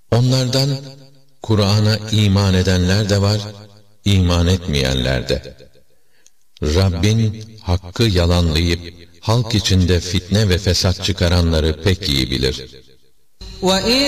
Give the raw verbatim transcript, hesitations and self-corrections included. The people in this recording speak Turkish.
Onlardan Kur'an'a iman edenler de var, iman etmeyenler de. Rabbin hakkı yalanlayıp halk içinde fitne ve fesat çıkaranları pek iyi bilir.